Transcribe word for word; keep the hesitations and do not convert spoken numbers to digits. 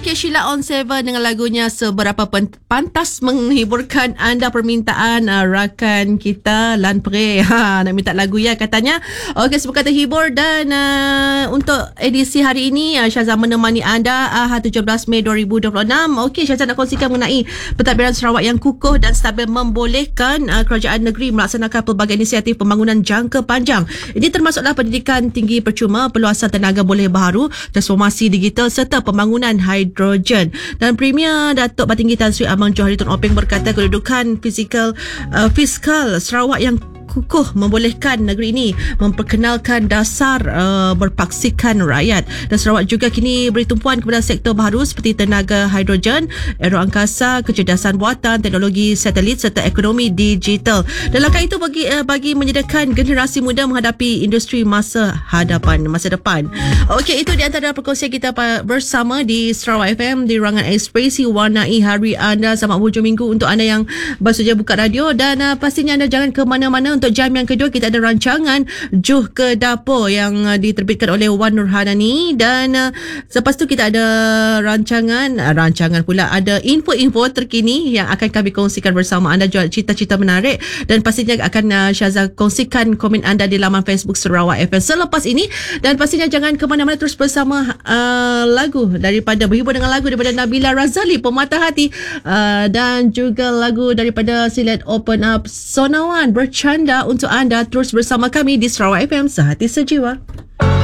Okey, Sheila on Seven dengan lagunya Seberapa Pantas menghiburkan anda permintaan uh, rakan kita Lan Pre. Ha, nak minta lagu ya katanya. Okey, semoga terhibur dan uh, untuk edisi hari ini uh, Syazah menemani anda Ahad tujuh belas Mei dua ribu dua puluh enam. Okey, Syazah nak kongsikan mengenai pentadbiran Sarawak yang kukuh dan stabil membolehkan uh, kerajaan negeri melaksanakan pelbagai inisiatif pembangunan jangka panjang. Ini termasuklah pendidikan tinggi percuma, peluasan tenaga boleh baharu, transformasi digital serta pembangunan hidrogen. Dan Premier Datuk Batinggi Tan Sri Amang Johari Tun Openg berkata kedudukan fizikal uh, fiskal Sarawak yang kukuh membolehkan negeri ini memperkenalkan dasar uh, berpaksikan rakyat. Dan Sarawak juga kini beri tumpuan kepada sektor baharu seperti tenaga hidrogen, aeroangkasa, kecerdasan buatan, teknologi satelit serta ekonomi digital. Dan langkah itu bagi uh, bagi menyediakan generasi muda menghadapi industri masa hadapan masa depan. Okey, itu di antara perkongsian kita bersama di Sarawak F M di ruangan ekspresi warnai hari anda. Selamat hujung minggu untuk anda yang baru saja buka radio dan uh, pastinya anda jangan ke mana-mana. Untuk jam yang kedua kita ada rancangan Juh ke Dapur yang uh, diterbitkan oleh Wan Nurhanani dan uh, selepas tu kita ada rancangan uh, rancangan pula ada info-info terkini yang akan kami kongsikan bersama anda, juga cerita-cerita menarik dan pastinya akan uh, Syazah kongsikan komen anda di laman Facebook Sarawak F M selepas ini. Dan pastinya jangan ke mana-mana, terus bersama uh, lagu daripada berhibur dengan lagu daripada Nabila Razali Pemata Hati uh, dan juga lagu daripada Silat Open Up Sonawan Bercanda untuk anda. Terus bersama kami di Sarawak F M Sehati Sejiwa.